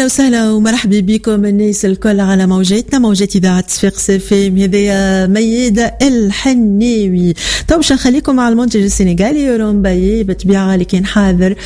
أهلا وسهلا ومرحبا بكم الناس الكل على موجاتنا موجات إذاعة صفاقس FM. هذه ميادة الحناوي. طب باش نخليكم مع المنتج السنغالي رومبايي بالطبيعة اللي كان حاضر